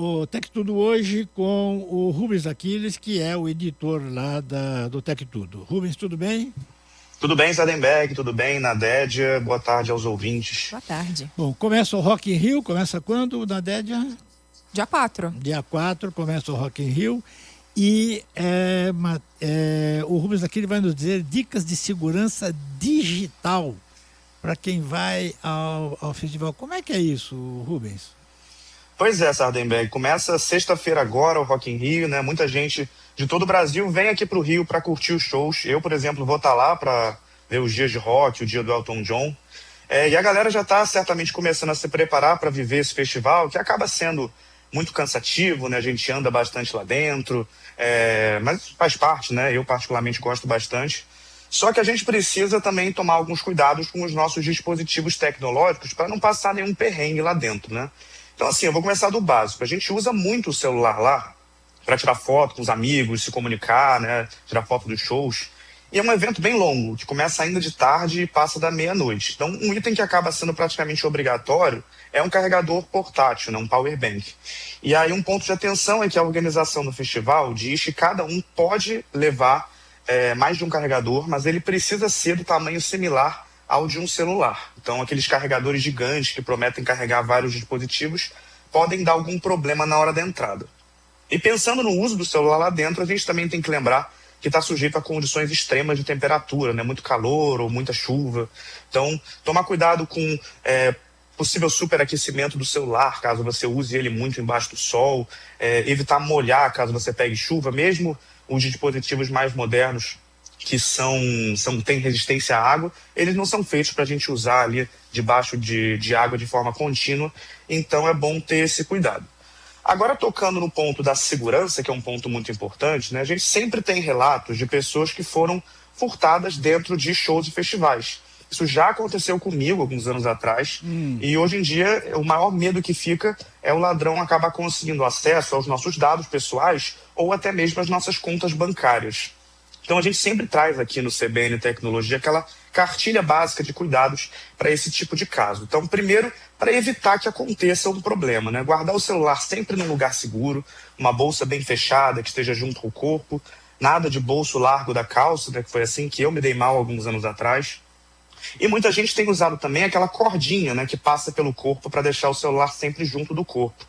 o Tech Tudo hoje com o Rubens Aquiles, que é o editor lá do Tech Tudo. Rubens, tudo bem? Tudo bem, Sardenberg, tudo bem, Nadédia? Boa tarde aos ouvintes. Boa tarde. Bom, começa o Rock in Rio, começa quando, Nadédia? Dia 4. Dia 4 começa o Rock in Rio e o Rubens Aquiles vai nos dizer dicas de segurança digital para quem vai ao festival. Como é que é isso, Rubens? Pois é, Sardenberg, começa sexta-feira agora o Rock in Rio, né? Muita gente de todo o Brasil vem aqui para o Rio para curtir os shows. Eu, por exemplo, vou estar lá para ver os dias de rock, o dia do Elton John. E a galera já está certamente começando a se preparar para viver esse festival, que acaba sendo muito cansativo, né? A gente anda bastante lá dentro, mas faz parte, né? Eu particularmente gosto bastante. Só que a gente precisa também tomar alguns cuidados com os nossos dispositivos tecnológicos para não passar nenhum perrengue lá dentro, né? Então, assim, eu vou começar do básico. A gente usa muito o celular lá para tirar foto com os amigos, se comunicar, né? Tirar foto dos shows. E é um evento bem longo, que começa ainda de tarde e passa da meia-noite. Então, um item que acaba sendo praticamente obrigatório é um carregador portátil, né? Um power bank. E aí um ponto de atenção é que a organização do festival diz que cada um pode levar mais de um carregador, mas ele precisa ser do tamanho similar ao de um celular. Então, aqueles carregadores gigantes que prometem carregar vários dispositivos podem dar algum problema na hora da entrada. E pensando no uso do celular lá dentro, a gente também tem que lembrar que está sujeito a condições extremas de temperatura, né? Muito calor ou muita chuva. Então, tomar cuidado com possível superaquecimento do celular, caso você use ele muito embaixo do sol, evitar molhar caso você pegue chuva, mesmo os dispositivos mais modernos que têm resistência à água, eles não são feitos para a gente usar ali debaixo de água de forma contínua, então é bom ter esse cuidado. Agora, tocando no ponto da segurança, que é um ponto muito importante, né? A gente sempre tem relatos de pessoas que foram furtadas dentro de shows e festivais. Isso já aconteceu comigo alguns anos atrás, e hoje em dia o maior medo que fica é o ladrão acabar conseguindo acesso aos nossos dados pessoais ou até mesmo às nossas contas bancárias. Então a gente sempre traz aqui no CBN Tecnologia aquela cartilha básica de cuidados para esse tipo de caso. Então, primeiro, para evitar que aconteça um problema, né? Guardar o celular sempre num lugar seguro, uma bolsa bem fechada, que esteja junto ao corpo, nada de bolso largo da calça, né? Que foi assim que eu me dei mal alguns anos atrás. E muita gente tem usado também aquela cordinha, né? Que passa pelo corpo para deixar o celular sempre junto do corpo.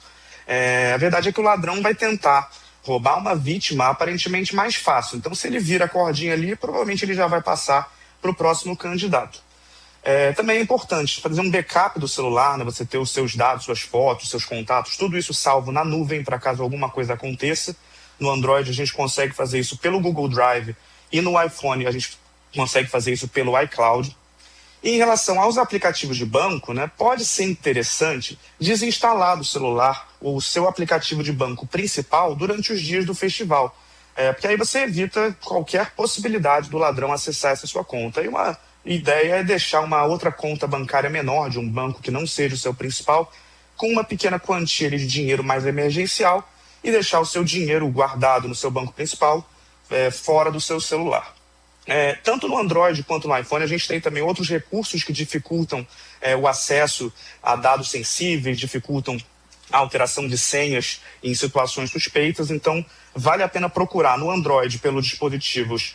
A verdade é que o ladrão vai tentar roubar uma vítima aparentemente mais fácil. Então, se ele vira a cordinha ali, provavelmente ele já vai passar para o próximo candidato. Também é importante fazer um backup do celular, né? Você ter os seus dados, suas fotos, seus contatos, tudo isso salvo na nuvem para caso alguma coisa aconteça. No Android a gente consegue fazer isso pelo Google Drive e no iPhone a gente consegue fazer isso pelo iCloud. E em relação aos aplicativos de banco, né, pode ser interessante desinstalar do celular o seu aplicativo de banco principal durante os dias do festival. Porque aí você evita qualquer possibilidade do ladrão acessar essa sua conta. E uma ideia é deixar uma outra conta bancária menor de um banco que não seja o seu principal, com uma pequena quantia de dinheiro mais emergencial e deixar o seu dinheiro guardado no seu banco principal fora do seu celular. Tanto no Android quanto no iPhone, a gente tem também outros recursos que dificultam o acesso a dados sensíveis, dificultam a alteração de senhas em situações suspeitas. Então, vale a pena procurar no Android pelos dispositivos,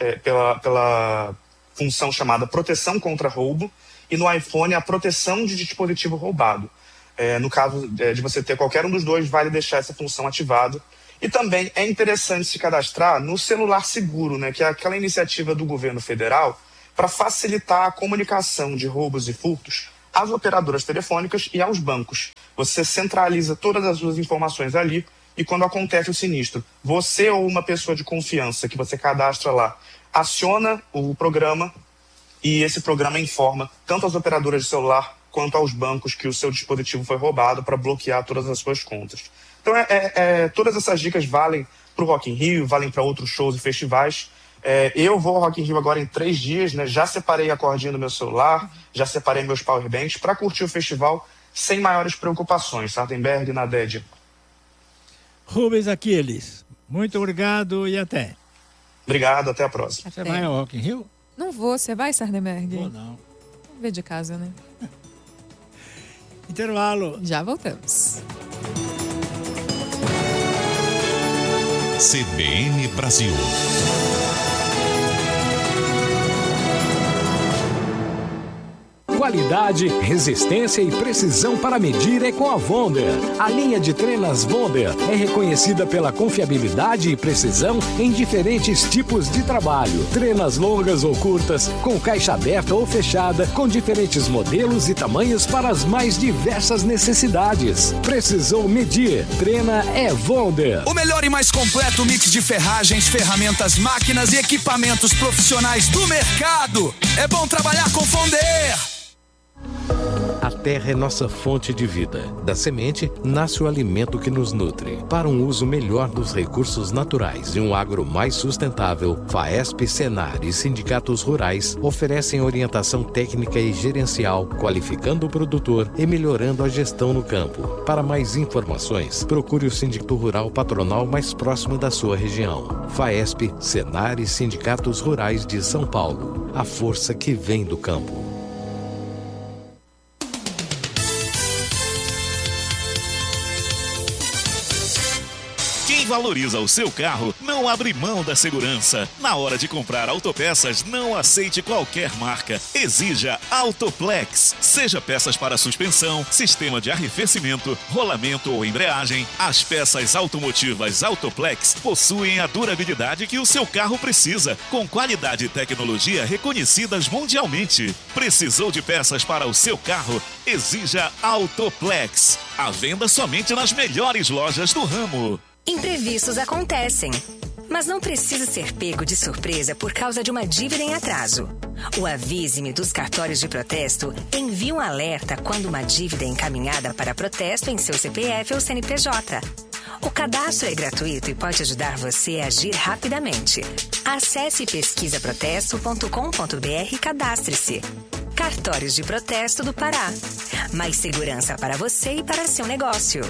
pela função chamada proteção contra roubo, e no iPhone a proteção de dispositivo roubado. No caso de você ter qualquer um dos dois, vale deixar essa função ativada. E também é interessante se cadastrar no Celular Seguro, né, que é aquela iniciativa do governo federal para facilitar a comunicação de roubos e furtos às operadoras telefônicas e aos bancos. Você centraliza todas as suas informações ali e quando acontece o sinistro, você ou uma pessoa de confiança que você cadastra lá, aciona o programa e esse programa informa tanto as operadoras de celular quanto aos bancos que o seu dispositivo foi roubado para bloquear todas as suas contas. Então, todas essas dicas valem para o Rock in Rio, valem para outros shows e festivais. Eu vou ao Rock in Rio agora em 3 dias, né? Já separei a cordinha do meu celular, já separei meus powerbanks para curtir o festival sem maiores preocupações. Sardenberg, Nadédia. Rubens Aquiles, muito obrigado e até. Obrigado, até a próxima. Você vai ao Rock in Rio? Não vou, você vai, Sardenberg? Vou não. Vamos ver de casa, né? Intervalo. Já voltamos. CBN Brasil. Qualidade, resistência e precisão para medir é com a Wonder. A linha de trenas Wonder é reconhecida pela confiabilidade e precisão em diferentes tipos de trabalho. Trenas longas ou curtas, com caixa aberta ou fechada, com diferentes modelos e tamanhos para as mais diversas necessidades. Precisou medir? Treina é Wonder. O melhor e mais completo mix de ferragens, ferramentas, máquinas e equipamentos profissionais do mercado. É bom trabalhar com Wonder. A terra é nossa fonte de vida. Da semente, nasce o alimento que nos nutre. Para um uso melhor dos recursos naturais e um agro mais sustentável, FAESP, Senar e sindicatos rurais oferecem orientação técnica e gerencial, qualificando o produtor e melhorando a gestão no campo. Para mais informações, procure o Sindicato Rural Patronal mais próximo da sua região. FAESP, Senar e sindicatos rurais de São Paulo. A força que vem do campo. Quem valoriza o seu carro não abre mão da segurança. Na hora de comprar autopeças, não aceite qualquer marca. Exija Autoplex. Seja peças para suspensão, sistema de arrefecimento, rolamento ou embreagem, as peças automotivas Autoplex possuem a durabilidade que o seu carro precisa, com qualidade e tecnologia reconhecidas mundialmente. Precisou de peças para o seu carro? Exija Autoplex. À venda somente nas melhores lojas do ramo. Imprevistos acontecem, mas não precisa ser pego de surpresa por causa de uma dívida em atraso. O Avise-me dos cartórios de protesto envia um alerta quando uma dívida é encaminhada para protesto em seu CPF ou CNPJ. O cadastro é gratuito e pode ajudar você a agir rapidamente. Acesse pesquisaprotesto.com.br e cadastre-se. Cartórios de Protesto do Pará. Mais segurança para você e para seu negócio.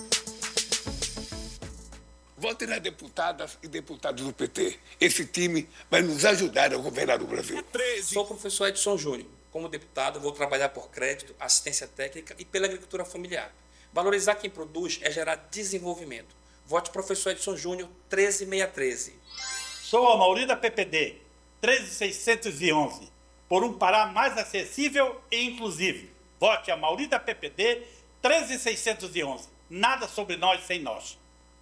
Votem nas deputadas e deputados do PT. Esse time vai nos ajudar a governar o Brasil. Sou o professor Edson Júnior. Como deputado, vou trabalhar por crédito, assistência técnica e pela agricultura familiar. Valorizar quem produz é gerar desenvolvimento. Vote professor Edson Júnior, 13613. Sou a Mauri da PPD, 13611. Por um Pará mais acessível e inclusivo. Vote a Mauri da PPD, 13611. Nada sobre nós sem nós.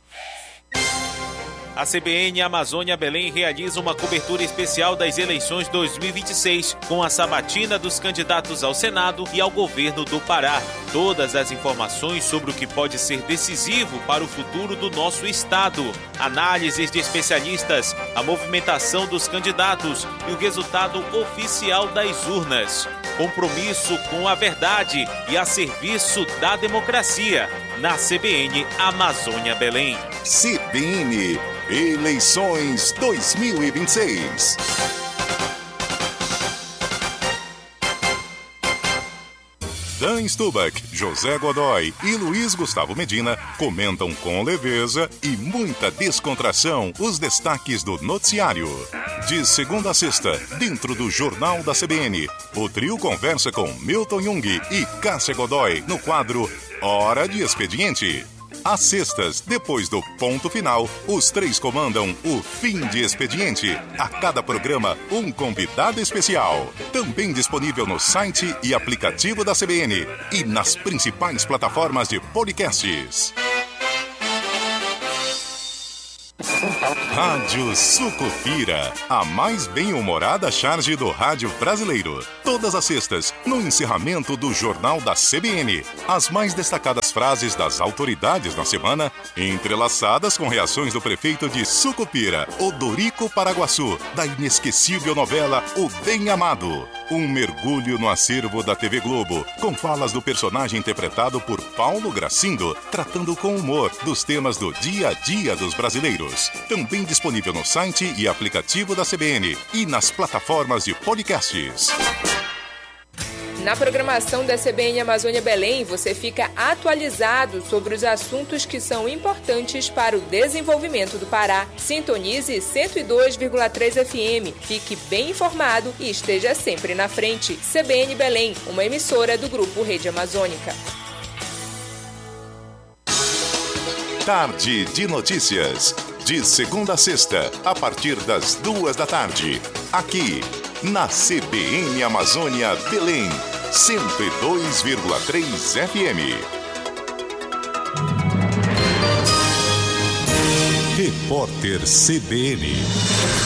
A CBN Amazônia Belém realiza uma cobertura especial das eleições 2026, com a sabatina dos candidatos ao Senado e ao governo do Pará. Todas as informações sobre o que pode ser decisivo para o futuro do nosso estado. Análises de especialistas, a movimentação dos candidatos e o resultado oficial das urnas. Compromisso com a verdade e a serviço da democracia. Na CBN Amazônia Belém. CBN Eleições 2026. Dan Stubach, José Godoy e Luiz Gustavo Medina comentam com leveza e muita descontração os destaques do noticiário. De segunda a sexta, dentro do Jornal da CBN, o trio conversa com Milton Jung e Cássia Godoy no quadro Hora de Expediente. Às sextas, depois do ponto final, os três comandam o Fim de Expediente. A cada programa, um convidado especial. Também disponível no site e aplicativo da CBN e nas principais plataformas de podcasts. Rádio Sucupira, a mais bem-humorada charge do rádio brasileiro. Todas as sextas, no encerramento do Jornal da CBN. As mais destacadas frases das autoridades na semana, entrelaçadas com reações do prefeito de Sucupira, Odorico Paraguaçu, da inesquecível novela O Bem Amado. Um mergulho no acervo da TV Globo, com falas do personagem interpretado por Paulo Gracindo, tratando com humor dos temas do dia a dia dos brasileiros. Também disponível no site e aplicativo da CBN e nas plataformas de podcasts. Na programação da CBN Amazônia Belém, você fica atualizado sobre os assuntos que são importantes para o desenvolvimento do Pará. Sintonize 102,3 FM. Fique bem informado e esteja sempre na frente. CBN Belém, uma emissora do Grupo Rede Amazônica. Tarde de Notícias. De segunda a sexta, a partir das 14h, aqui na CBN Amazônia Belém, 102,3 FM. Repórter CBN.